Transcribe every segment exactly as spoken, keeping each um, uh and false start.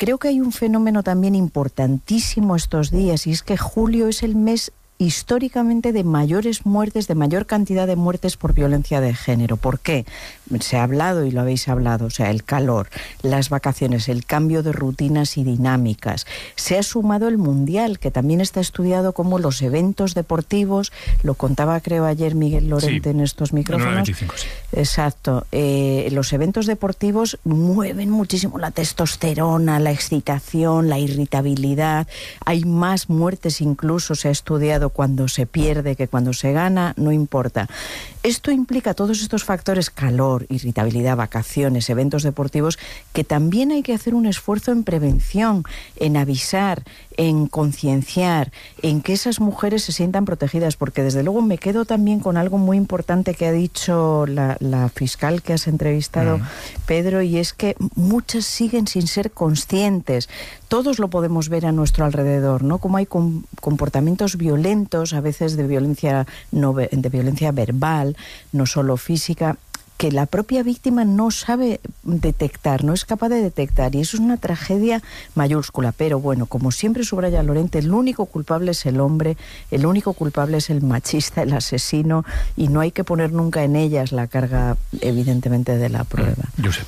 creo que hay un fenómeno también importantísimo estos días, y es que julio es el mes históricamente de mayores muertes, de mayor cantidad de muertes por violencia de género. ¿Por qué? Se ha hablado y lo habéis hablado, o sea, el calor, las vacaciones, el cambio de rutinas y dinámicas. Se ha sumado el Mundial, que también está estudiado como los eventos deportivos, lo contaba creo ayer Miguel Lorente sí, en estos micrófonos. veinticinco, sí. Exacto. Eh, los eventos deportivos mueven muchísimo la testosterona, la excitación, la irritabilidad. Hay más muertes incluso, se ha estudiado cuando se pierde que cuando se gana, no importa. Esto implica todos estos factores, calor, irritabilidad, vacaciones, eventos deportivos, que también hay que hacer un esfuerzo en prevención, en avisar, en concienciar, en que esas mujeres se sientan protegidas, porque desde luego me quedo también con algo muy importante que ha dicho la, la fiscal que has entrevistado, mm. Pedro, y es que muchas siguen sin ser conscientes. Todos lo podemos ver a nuestro alrededor, ¿no? Como hay com- comportamientos violentos, a veces de violencia, no, de violencia verbal, no solo física, que la propia víctima no sabe detectar, no es capaz de detectar, y eso es una tragedia mayúscula. Pero bueno, como siempre subraya Lorente, el único culpable es el hombre, el único culpable es el machista, el asesino, y no hay que poner nunca en ellas la carga, evidentemente, de la prueba. Mm, Josep.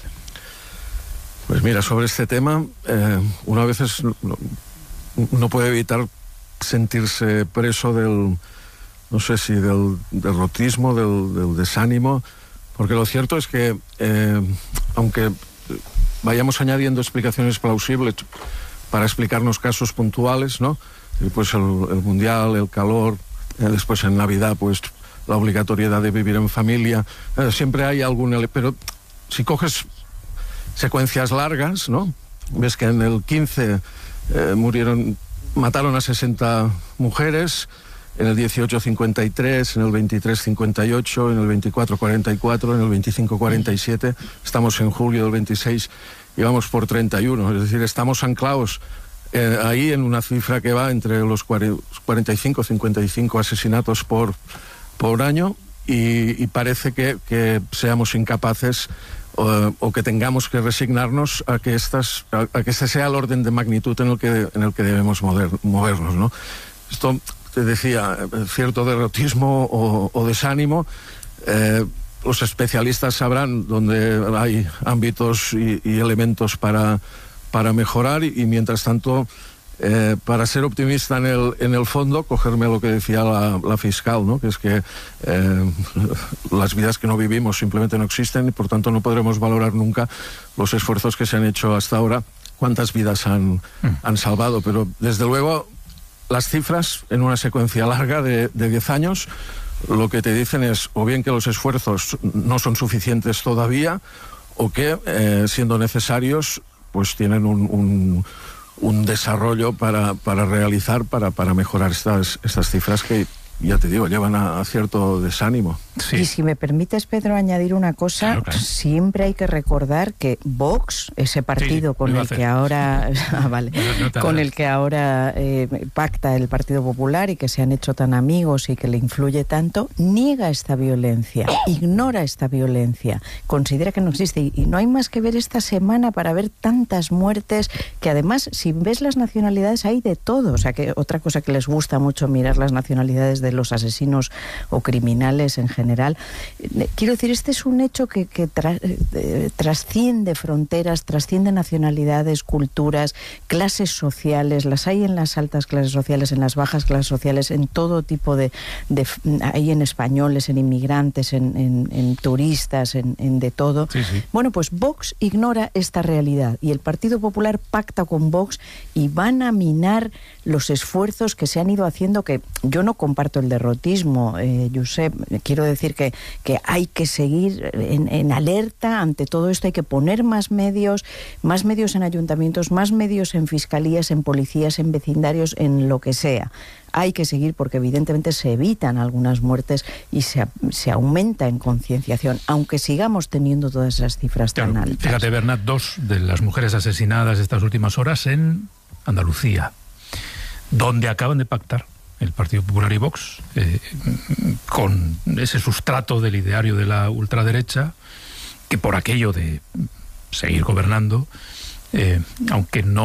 Pues mira, sobre este tema, eh, uno a veces no, no puede evitar sentirse preso del, no sé si del derrotismo, del, del desánimo, porque lo cierto es que, eh, aunque vayamos añadiendo explicaciones plausibles para explicarnos casos puntuales, ¿no? Y pues el, el mundial, el calor, eh, después en Navidad, pues la obligatoriedad de vivir en familia, eh, siempre hay algún... Pero si coges secuencias largas, ¿no? Ves que en el quince eh, murieron, mataron a sesenta mujeres, en el dieciocho cincuenta y tres, en el veintitrés cincuenta y ocho, en el veinticuatro cuarenta y cuatro, en el veinticinco cuarenta y siete, estamos en julio del veintiséis y vamos por treinta y uno, es decir, estamos anclados eh, ahí en una cifra que va entre los cuarenta y cinco cincuenta y cinco asesinatos por, por año, y, y parece que, que seamos incapaces O, o que tengamos que resignarnos a que estas a, a que este sea el orden de magnitud en el que en el que debemos mover, movernos, ¿no? Esto te decía, cierto derrotismo o, o desánimo. Eh, los especialistas sabrán dónde hay ámbitos y, y elementos para para mejorar, y, y mientras tanto, Eh, para ser optimista en el, en el fondo, cogerme lo que decía la, la fiscal, ¿no? Que es que eh, las vidas que no vivimos simplemente no existen, y por tanto no podremos valorar nunca los esfuerzos que se han hecho hasta ahora, cuántas vidas han, mm. han salvado. Pero desde luego las cifras en una secuencia larga de, de diez años lo que te dicen es o bien que los esfuerzos no son suficientes todavía, o que eh, siendo necesarios pues tienen un, un un desarrollo para, para realizar, para, para mejorar estas, estas cifras que, ya te digo, llevan a, a cierto desánimo. Sí. Y si me permites, Pedro, añadir una cosa, claro, claro. Siempre hay que recordar que Vox, ese partido sí, con el que ahora ah, vale, no, no con el que ahora eh, pacta el Partido Popular y que se han hecho tan amigos y que le influye tanto, niega esta violencia, ignora esta violencia, considera que no existe, y, y no hay más que ver esta semana para ver tantas muertes, que además, si ves las nacionalidades, hay de todo. O sea, que otra cosa que les gusta mucho mirar las nacionalidades de los asesinos o criminales en general. Quiero decir, este es un hecho que, que tra, eh, trasciende fronteras, trasciende nacionalidades, culturas, clases sociales. Las hay en las altas clases sociales, en las bajas clases sociales, en todo tipo de... de hay en españoles, en inmigrantes, en, en, en turistas, en, en de todo. Sí, sí. Bueno, pues Vox ignora esta realidad, y el Partido Popular pacta con Vox, y van a minar los esfuerzos que se han ido haciendo, que yo no comparto el derrotismo, eh, Josep. Quiero decir que, que hay que seguir en, en alerta ante todo esto, hay que poner más medios, más medios en ayuntamientos, más medios en fiscalías, en policías, en vecindarios, en lo que sea. Hay que seguir porque evidentemente se evitan algunas muertes y se, se aumenta en concienciación, aunque sigamos teniendo todas esas cifras claro, tan altas. Fíjate, Bernat, dos de las mujeres asesinadas estas últimas horas en Andalucía, donde acaban de pactar el Partido Popular y Vox, eh, con ese sustrato del ideario de la ultraderecha, que por aquello de seguir gobernando, eh, aunque no